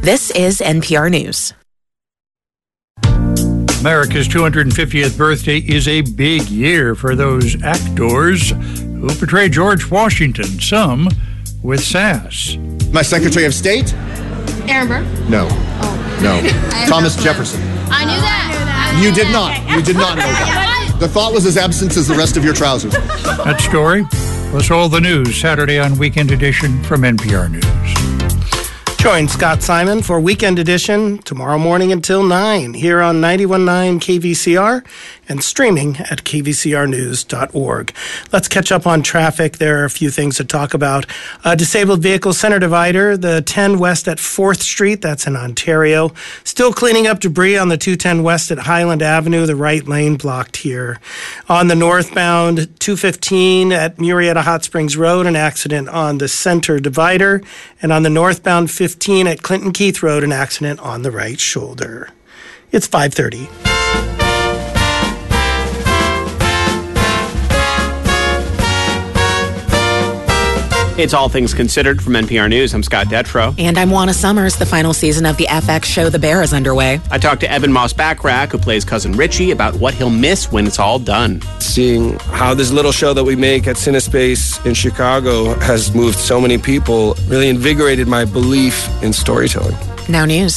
This is NPR News. America's 250th birthday is a big year for those actors who portray George Washington, some with sass. My Secretary of State? Aaron Burr? No. Oh. No. Thomas Jefferson. I knew that. You did not. You did not know that. The thought was as absent as the rest of your trousers. That story was all the news Saturday on Weekend Edition from NPR News. Join Scott Simon for Weekend Edition tomorrow morning until 9 here on 91.9 KVCR and streaming at kvcrnews.org. Let's catch up on traffic. There are a few things to talk about. Disabled vehicle center divider, the 10 West at 4th Street, that's in Ontario. Still cleaning up debris on the 210 West at Highland Avenue, the right lane blocked here. On the northbound 215 at Murrieta Hot Springs Road, an accident on the center divider. And on the northbound 15 at Clinton Keith Road, an accident on the right shoulder. It's 5:30. It's All Things Considered from NPR News. I'm Scott Detrow. And I'm Juana Summers. The final season of the FX show The Bear is underway. I talked to Evan Moss-Backrack, who plays Cousin Richie, about what he'll miss when it's all done. Seeing how this little show that we make at Cinespace in Chicago has moved so many people really invigorated my belief in storytelling. Now news.